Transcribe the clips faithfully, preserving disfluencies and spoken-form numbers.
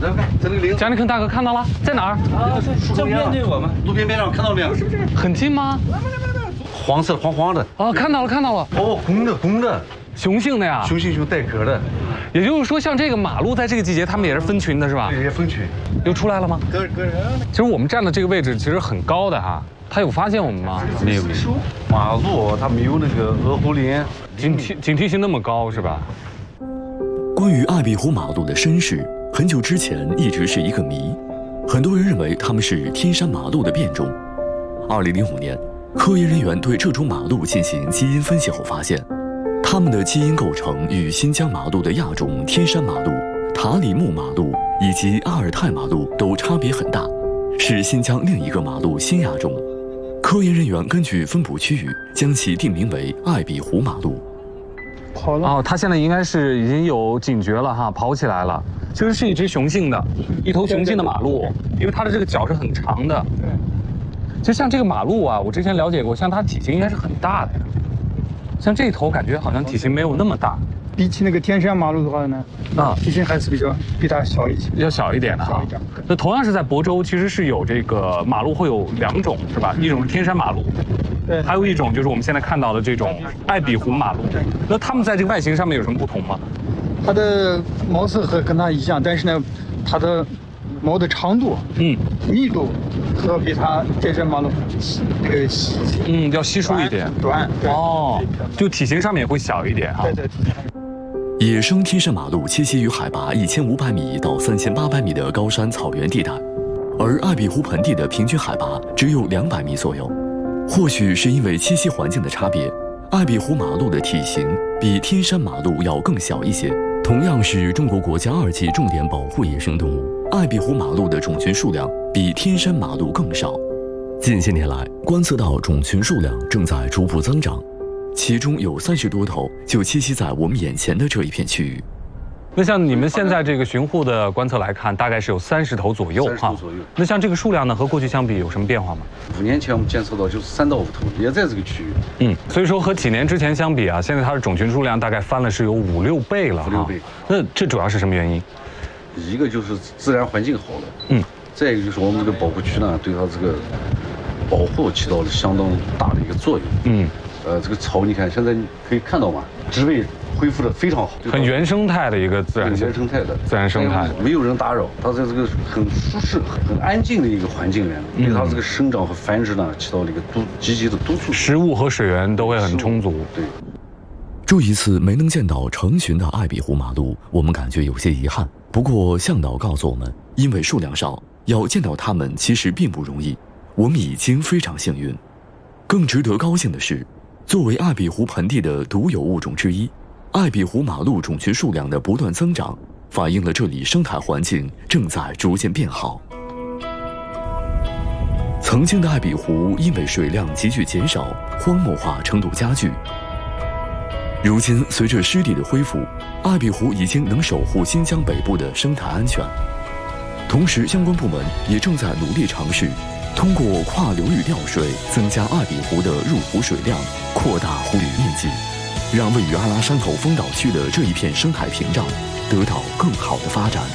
来看，在那个铃。 贾立坑大哥看到了，在哪儿？ 啊，正面对我们，路边边上看到了没有？是不是？ 很近吗？ 黄色黄黄的。 哦，看到了看到了。 哦，公的公的， 雄性的呀。 雄性熊带壳的。 也就是说，像这个马鹿在这个季节，它们也是分群的，是吧？ 对，也分群。 又出来了吗？ 搁搁人。 其实我们站的这个位置其实很高的哈，它有发现我们吗？ 没有没有。马鹿它没有那个鹅喉铃， 警惕警惕性那么高是吧？ 关于爱壁虎马鹿的身世，很久之前一直是一个谜，很多人认为它们是天山马鹿的变种。二零零五年，科研人员对这种马鹿进行基因分析后发现，它们的基因构成与新疆马鹿的亚种天山马鹿、塔里木马鹿以及阿尔泰马鹿都差别很大，是新疆另一个马鹿新亚种。科研人员根据分布区域，将其定名为爱壁虎马鹿。 跑了哦，它现在应该是已经有警觉了哈，跑起来了。其实是一只雄性的，一头雄性的马鹿，因为它的这个脚是很长的。对。其实像这个马鹿啊，我之前了解过，像它体型应该是很大的呀。像这头感觉好像体型没有那么大。 比起那个天山马鹿的话呢，啊，体型还是比较比它小一些， 要小一点的哈。那同样是在亳州，其实是有这个马鹿会有两种是吧？一种是天山马鹿，对，还有一种就是我们现在看到的这种爱壁虎马鹿。那它们在这个外形上面有什么不同吗？ 它的毛色和跟它一样，但是呢，它的毛的长度、嗯，密度和比它天山马鹿这个嗯要稀疏一点， 短哦，就体型上面也会小一点哈。 对对。 野生天山马鹿栖息于海拔一千五百米到三千八百米的高山草原地带，而爱壁虎盆地的平均海拔只有两百米左右。或许是因为栖息环境的差别，爱壁虎马鹿的体型比天山马鹿要更小一些。同样是中国国家二级重点保护野生动物，爱壁虎马鹿的种群数量比天山马鹿更少。近些年来，观测到种群数量正在逐步增长。其中有三十多头就栖息在我们眼前的这一片区域。 那像你们现在这个巡护的观测来看，大概是有三十头左右哈。 左右。 那像这个数量呢，和过去相比有什么变化吗？ 五年前我们监测到就是三到五头，也在这个区域。 嗯，所以说和几年之前相比啊，现在它的种群数量大概翻了是有五六倍了哈。 五六倍。 那这主要是什么原因？ 一个就是自然环境好了，嗯，再一个就是我们这个保护区呢，对它这个保护起到了相当大的一个作用，嗯。呃，这个草你看，现在可以看到嘛，植被恢复的非常好， 很原生态的一个自然原生态的自然生态， 没有人打扰，它在这个很舒适、很安静的一个环境里面，对它这个生长和繁殖呢，起到了一个督积极的督促， 食物和水源都会很充足。 对， 这一次没能见到成群的爱壁虎马鹿，我们感觉有些遗憾。不过向导告诉我们，因为数量少，要见到它们其实并不容易，我们已经非常幸运。更值得高兴的是，作为爱壁虎盆地的独有物种之一，爱壁虎马鹿种群数量的不断增长，反映了这里生态环境正在逐渐变好。曾经的爱壁湖因为水量急剧减少，荒漠化程度加剧。如今，随着湿地的恢复，爱壁湖已经能守护新疆北部的生态安全。同时，相关部门也正在努力尝试通过跨流域调水，增加爱壁湖的入湖水量，扩大湖域面积，让位于阿拉山头风岛区的这一片生态屏障得到更好的发展。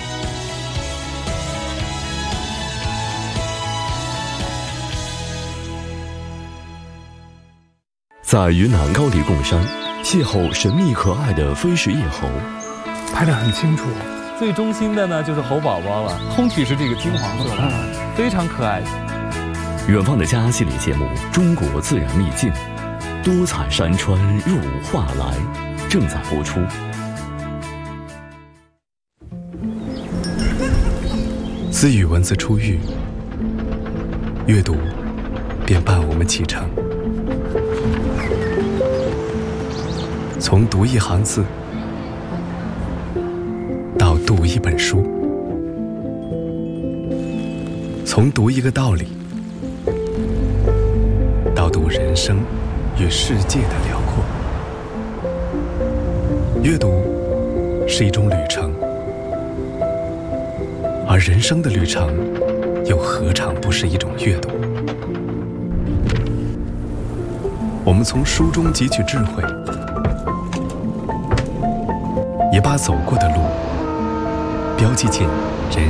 在云南高黎贡山，邂逅神秘可爱的飞石叶猴， 拍得很清楚。 最中心的呢就是猴宝宝了，通体是这个金黄色的，非常可爱。 远方的家系列节目《中国自然秘境》，多彩山川入画来，正在播出。 私语文字出狱，阅读便伴我们启程。从读一行字到读一本书，从读一个道理到读人生与世界的辽阔。阅读是一种旅程，而人生的旅程又何尝不是一种阅读？我们从书中汲取智慧，也把走过的路标记进人